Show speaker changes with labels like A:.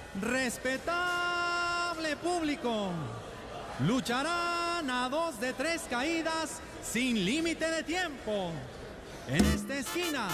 A: Respetable público, lucharán a 2 de 3 caídas sin límite de tiempo. En esta esquina